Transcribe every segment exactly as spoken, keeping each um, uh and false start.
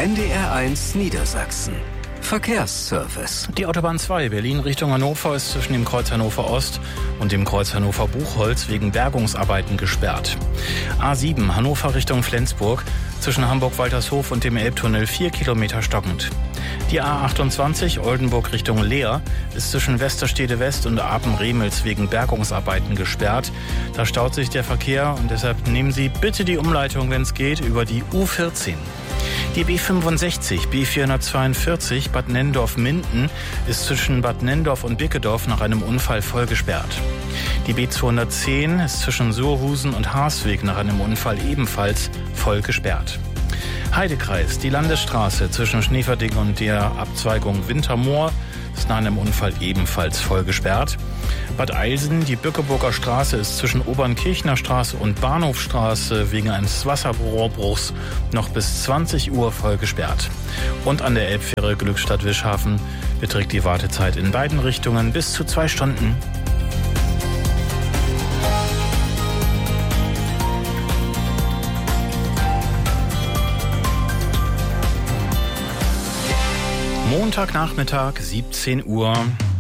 N D R eins Niedersachsen. Verkehrsservice. Die Autobahn zwei Berlin Richtung Hannover ist zwischen dem Kreuz Hannover Ost und dem Kreuz Hannover Buchholz wegen Bergungsarbeiten gesperrt. A sieben Hannover Richtung Flensburg zwischen Hamburg-Waltershof und dem Elbtunnel vier Kilometer stockend. Die A achtundzwanzig Oldenburg Richtung Leer ist zwischen Westerstede West und Apen-Remels wegen Bergungsarbeiten gesperrt. Da staut sich der Verkehr und deshalb nehmen Sie bitte die Umleitung, wenn es geht, über die U vierzehn. Die B fünfundsechzig, B vierhundertzweiundvierzig Bad Nennendorf-Minden ist zwischen Bad Nennendorf und Bickedorf nach einem Unfall voll gesperrt. Die B zweihundertzehn ist zwischen Surhusen und Harsweg nach einem Unfall ebenfalls voll gesperrt. Heidekreis, die Landesstraße zwischen Schneeverding und der Abzweigung Wintermoor ist nach einem Unfall ebenfalls voll gesperrt. Bad Eilsen, die Bückeburger Straße ist zwischen Obernkirchner Straße und Bahnhofstraße wegen eines Wasserrohrbruchs noch bis zwanzig Uhr voll gesperrt. Und an der Elbfähre Glückstadt-Wischhafen beträgt die Wartezeit in beiden Richtungen bis zu zwei Stunden. Montagnachmittag, siebzehn Uhr.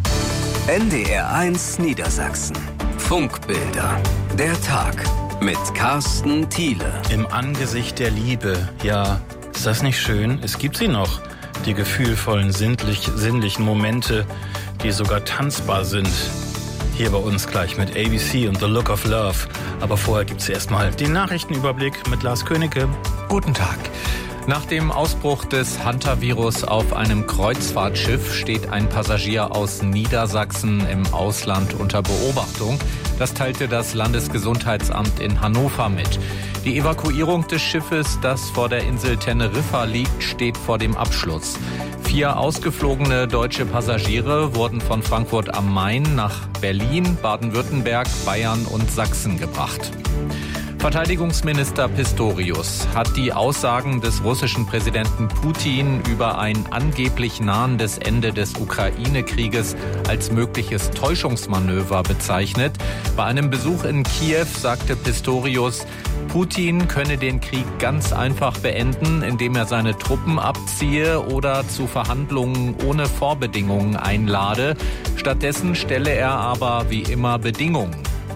N D R eins Niedersachsen. Funkbilder. Der Tag mit Carsten Thiele. Im Angesicht der Liebe. Ja, ist das nicht schön? Es gibt sie noch. Die gefühlvollen, sinnlich, sinnlichen Momente, die sogar tanzbar sind. Hier bei uns gleich mit A B C und The Look of Love. Aber vorher gibt's erstmal den Nachrichtenüberblick mit Lars Königke. Guten Tag. Nach dem Ausbruch des Hantavirus auf einem Kreuzfahrtschiff steht ein Passagier aus Niedersachsen im Ausland unter Beobachtung. Das teilte das Landesgesundheitsamt in Hannover mit. Die Evakuierung des Schiffes, das vor der Insel Teneriffa liegt, steht vor dem Abschluss. Vier ausgeflogene deutsche Passagiere wurden von Frankfurt am Main nach Berlin, Baden-Württemberg, Bayern und Sachsen gebracht. Verteidigungsminister Pistorius hat die Aussagen des russischen Präsidenten Putin über ein angeblich nahendes Ende des Ukraine-Krieges als mögliches Täuschungsmanöver bezeichnet. Bei einem Besuch in Kiew sagte Pistorius, Putin könne den Krieg ganz einfach beenden, indem er seine Truppen abziehe oder zu Verhandlungen ohne Vorbedingungen einlade. Stattdessen stelle er aber wie immer Bedingungen.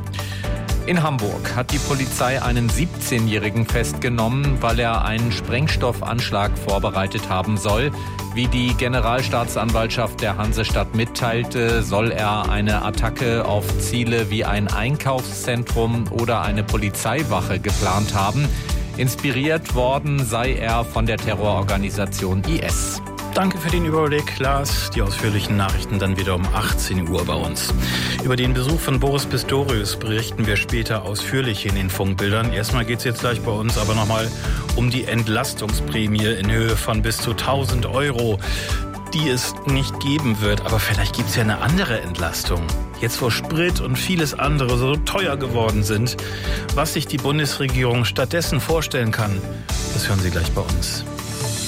In Hamburg hat die Polizei einen siebzehnjährigen festgenommen, weil er einen Sprengstoffanschlag vorbereitet haben soll. Wie die Generalstaatsanwaltschaft der Hansestadt mitteilte, soll er eine Attacke auf Ziele wie ein Einkaufszentrum oder eine Polizeiwache geplant haben. Inspiriert worden sei er von der Terrororganisation I S. Danke für den Überblick, Lars. Die ausführlichen Nachrichten dann wieder um achtzehn Uhr bei uns. Über den Besuch von Boris Pistorius berichten wir später ausführlich in den Funkbildern. Erstmal geht es jetzt gleich bei uns aber nochmal um die Entlastungsprämie in Höhe von bis zu tausend Euro, die es nicht geben wird. Aber vielleicht gibt es ja eine andere Entlastung. Jetzt, wo Sprit und vieles andere so teuer geworden sind, was sich die Bundesregierung stattdessen vorstellen kann, das hören Sie gleich bei uns.